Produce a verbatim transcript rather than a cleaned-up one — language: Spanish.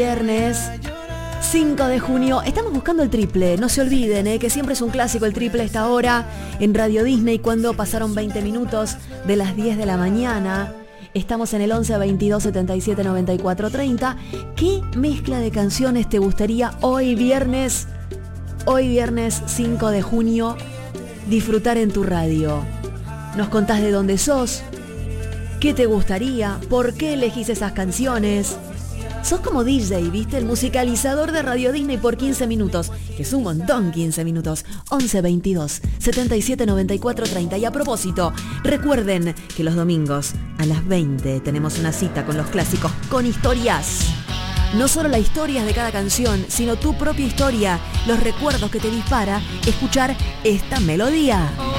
Viernes cinco de junio, estamos buscando el triple, no se olviden eh, que siempre es un clásico el triple a esta hora en Radio Disney cuando pasaron veinte minutos de las diez de la mañana. Estamos en el once veintidós setenta y siete noventa y cuatro treinta. ¿Qué mezcla de canciones te gustaría hoy viernes, hoy viernes cinco de junio, disfrutar en tu radio? Nos contás de dónde sos, qué te gustaría, por qué elegís esas canciones. Sos como D J, ¿viste? El musicalizador de Radio Disney por quince minutos, que es un montón quince minutos. once veintidós setenta y siete noventa y cuatro treinta. Y a propósito, recuerden que los domingos a las veinte tenemos una cita con los clásicos, con historias. No solo las historias de cada canción, sino tu propia historia, los recuerdos que te dispara escuchar esta melodía.